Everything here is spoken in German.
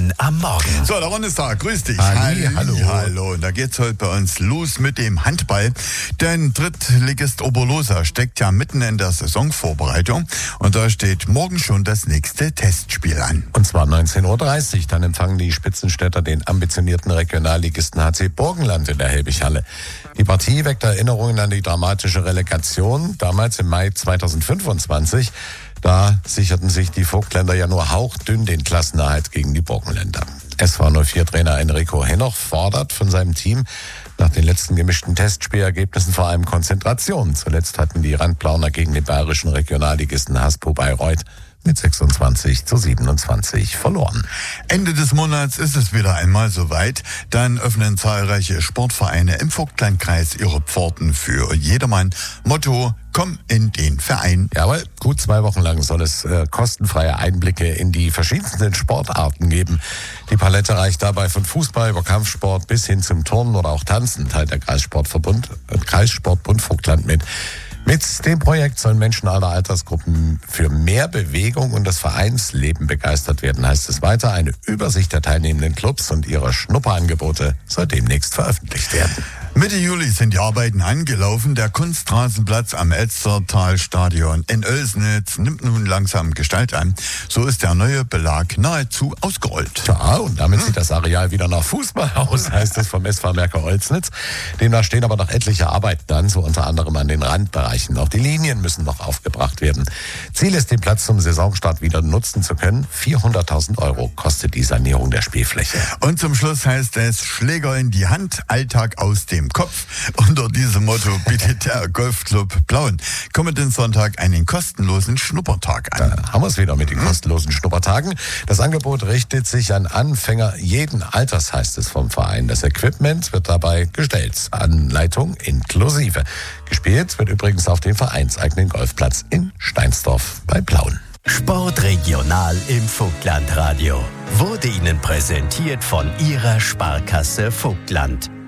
Ideen am Morgen. So, der Ron ist da. Grüß dich. Hallo. Und da geht's heute bei uns los mit dem Handball. Denn Drittligist Oberlosa steckt ja mitten in der Saisonvorbereitung. Und da steht morgen schon das nächste Testspiel an. Und zwar 19.30 Uhr. Dann empfangen die Spitzenstädter den ambitionierten Regionalligisten HC Burgenland in der Helbighalle. Die Partie weckt Erinnerungen an die dramatische Relegation, damals im Mai 2025. Da sicherten sich die Vogtländer ja nur hauchdünn den Klassenerhalt gegen die Burgenländer. SV 04-Trainer Enrico Henoch fordert von seinem Team nach den letzten gemischten Testspielergebnissen vor allem Konzentration. Zuletzt hatten die Randplauner gegen den bayerischen Regionalligisten Haspo Bayreuth mit 26-27 verloren. Ende des Monats ist es wieder einmal soweit. Dann öffnen zahlreiche Sportvereine im Vogtlandkreis ihre Pforten für jedermann. Motto: Komm in den Verein. Jawohl, gut 2 Wochen lang soll es kostenfreie Einblicke in die verschiedensten Sportarten geben. Die Palette reicht dabei von Fußball über Kampfsport bis hin zum Turnen oder auch Tanzen, teilt der Kreissportbund Vogtland mit. Mit dem Projekt sollen Menschen aller Altersgruppen für mehr Bewegung und das Vereinsleben begeistert werden, heißt es weiter. Eine Übersicht der teilnehmenden Clubs und ihrer Schnupperangebote soll demnächst veröffentlicht werden. Mitte Juli sind die Arbeiten angelaufen. Der Kunstrasenplatz am Elstertalstadion in Oelsnitz nimmt nun langsam Gestalt an. So ist der neue Belag nahezu ausgerollt. Ja, und damit sieht das Areal wieder nach Fußball aus, heißt es vom SV Merker Oelsnitz. Demnach stehen aber noch etliche Arbeiten an, so unter anderem an den Randbereichen. Auch die Linien müssen noch aufgebracht werden. Ziel ist, den Platz zum Saisonstart wieder nutzen zu können. 400.000 € kostet die Sanierung der Spielfläche. Und zum Schluss heißt es: Schläger in die Hand, Alltag aus dem Kopf. Unter diesem Motto bietet der Golfclub Plauen kommenden Sonntag einen kostenlosen Schnuppertag an. Da haben wir es wieder mit den kostenlosen Schnuppertagen. Das Angebot richtet sich an Anfänger jeden Alters, heißt es vom Verein. Das Equipment wird dabei gestellt, Anleitung inklusive. Gespielt wird übrigens auf dem vereinseigenen Golfplatz in Steinsdorf bei Plauen. Sportregional im Vogtlandradio wurde Ihnen präsentiert von Ihrer Sparkasse Vogtland.